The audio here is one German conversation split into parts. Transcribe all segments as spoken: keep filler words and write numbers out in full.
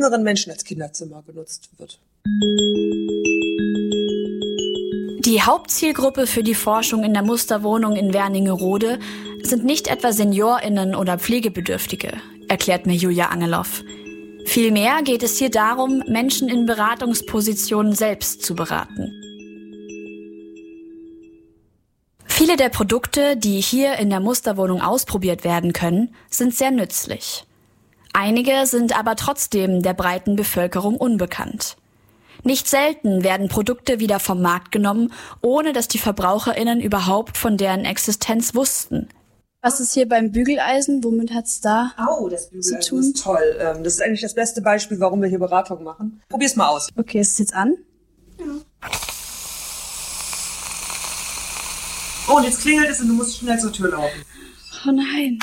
jüngeren Menschen als Kinderzimmer genutzt wird. Die Hauptzielgruppe für die Forschung in der Musterwohnung in Wernigerode sind nicht etwa SeniorInnen oder Pflegebedürftige, erklärt mir Julia Angeloff. Vielmehr geht es hier darum, Menschen in Beratungspositionen selbst zu beraten. Viele der Produkte, die hier in der Musterwohnung ausprobiert werden können, sind sehr nützlich. Einige sind aber trotzdem der breiten Bevölkerung unbekannt. Nicht selten werden Produkte wieder vom Markt genommen, ohne dass die VerbraucherInnen überhaupt von deren Existenz wussten. Was ist hier beim Bügeleisen? Womit hat's da Oh, das Bügeleisen zu tun? ist toll. Das ist eigentlich das beste Beispiel, warum wir hier Beratung machen. Probier's mal aus. Okay, ist es jetzt an? Ja. Oh, und jetzt klingelt es und du musst schnell zur Tür laufen. Oh nein.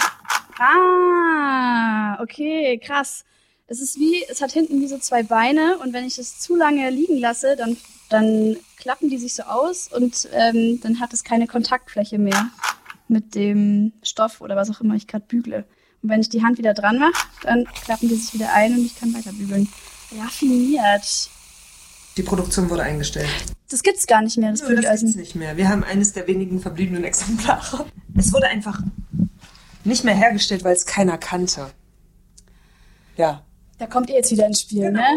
Ah, okay, krass. Es ist wie, es hat hinten wie so zwei Beine und wenn ich es zu lange liegen lasse, dann, dann klappen die sich so aus und ähm, dann hat es keine Kontaktfläche mehr mit dem Stoff oder was auch immer ich gerade bügle. Und wenn ich die Hand wieder dran mache, dann klappen die sich wieder ein und ich kann weiter bügeln. Raffiniert. Die Produktion wurde eingestellt. Das gibt's gar nicht mehr, das Nö, Bügeleisen. das gibt's nicht mehr. Wir haben eines der wenigen verbliebenen Exemplare. Es wurde einfach nicht mehr hergestellt, weil es keiner kannte. Ja. Da kommt ihr jetzt wieder ins Spiel, Genau.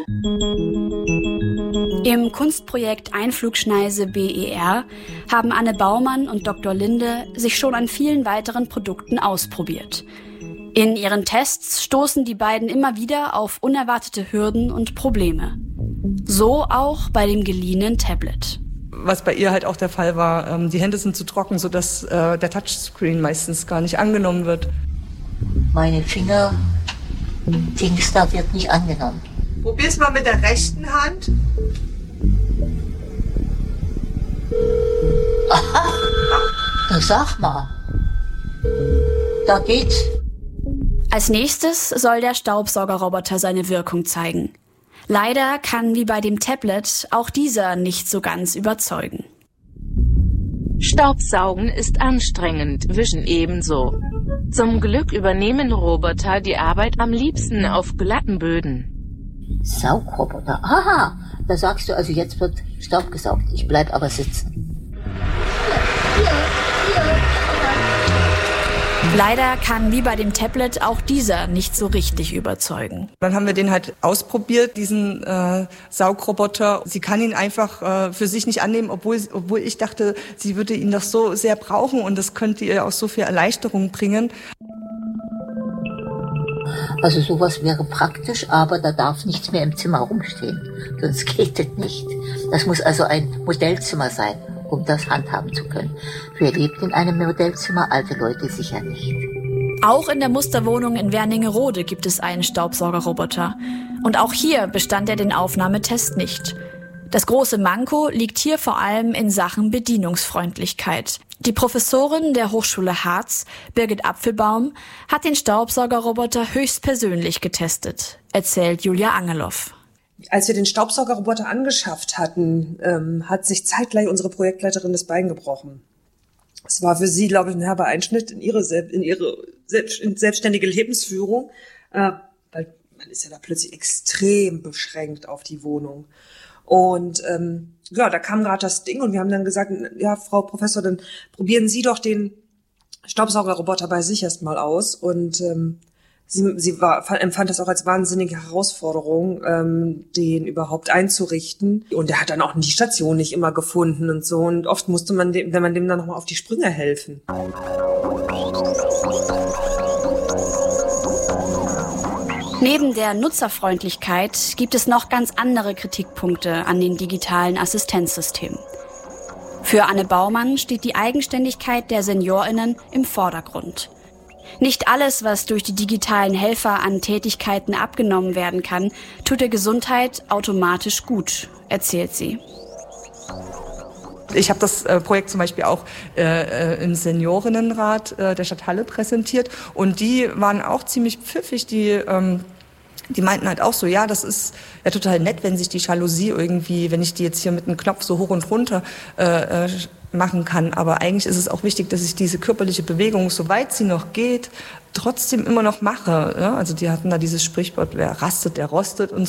ne? Im Kunstprojekt Einflugschneise B E R haben Anne Baumann und Doktor Linde sich schon an vielen weiteren Produkten ausprobiert. In ihren Tests stoßen die beiden immer wieder auf unerwartete Hürden und Probleme. So auch bei dem geliehenen Tablet. Was bei ihr halt auch der Fall war, ähm, die Hände sind zu trocken, sodass äh, der Touchscreen meistens gar nicht angenommen wird. Meine Finger, Dings da wird nicht angenommen. Probier's mal mit der rechten Hand. Aha, da sag mal. Da geht's. Als nächstes soll der Staubsaugerroboter seine Wirkung zeigen. Leider kann wie bei dem Tablet auch dieser nicht so ganz überzeugen. Staubsaugen ist anstrengend, Wischen ebenso. Zum Glück übernehmen Roboter die Arbeit am liebsten auf glatten Böden. Saugroboter. Aha, da sagst du also, jetzt wird Staub gesaugt. Ich bleib aber sitzen. Hier, hier, hier. Leider kann wie bei dem Tablet auch dieser nicht so richtig überzeugen. Dann haben wir den halt ausprobiert, diesen äh, Saugroboter. Sie kann ihn einfach äh, für sich nicht annehmen, obwohl, obwohl ich dachte, sie würde ihn doch so sehr brauchen und das könnte ihr auch so viel Erleichterung bringen. Also sowas wäre praktisch, aber da darf nichts mehr im Zimmer rumstehen. Sonst geht das nicht. Das muss also ein Modellzimmer sein, um das handhaben zu können. Wer lebt in einem Modellzimmer? Alte Leute sicher nicht. Auch in der Musterwohnung in Wernigerode gibt es einen Staubsaugerroboter. Und auch hier bestand er den Aufnahmetest nicht. Das große Manko liegt hier vor allem in Sachen Bedienungsfreundlichkeit. Die Professorin der Hochschule Harz, Birgit Apfelbaum, hat den Staubsaugerroboter höchstpersönlich getestet, erzählt Julia Angeloff. Als wir den Staubsaugerroboter angeschafft hatten, ähm, hat sich zeitgleich unsere Projektleiterin das Bein gebrochen. Es war für sie, glaube ich, ein herber Einschnitt in ihre, in ihre selbst, in selbstständige Lebensführung, äh, weil man ist ja da plötzlich extrem beschränkt auf die Wohnung. Und ähm, ja, da kam gerade das Ding und wir haben dann gesagt, ja, Frau Professor, dann probieren Sie doch den Staubsaugerroboter bei sich erstmal aus. Und ähm, sie, sie war, empfand das auch als wahnsinnige Herausforderung, ähm, den überhaupt einzurichten. Und er hat dann auch die Station nicht immer gefunden und so. Und oft musste man dem, wenn man dem dann nochmal auf die Sprünge helfen. Neben der Nutzerfreundlichkeit gibt es noch ganz andere Kritikpunkte an den digitalen Assistenzsystemen. Für Anne Baumann steht die Eigenständigkeit der SeniorInnen im Vordergrund. Nicht alles, was durch die digitalen Helfer an Tätigkeiten abgenommen werden kann, tut der Gesundheit automatisch gut, erzählt sie. Ich habe das äh, Projekt zum Beispiel auch äh, im Seniorinnenrat äh, der Stadt Halle präsentiert und die waren auch ziemlich pfiffig, die ähm, die meinten halt auch so, ja, das ist ja total nett, wenn sich die Jalousie irgendwie, wenn ich die jetzt hier mit einem Knopf so hoch und runter äh, machen kann, aber eigentlich ist es auch wichtig, dass ich diese körperliche Bewegung, soweit sie noch geht, trotzdem immer noch mache. Ja? Also die hatten da dieses Sprichwort, wer rastet, der rostet und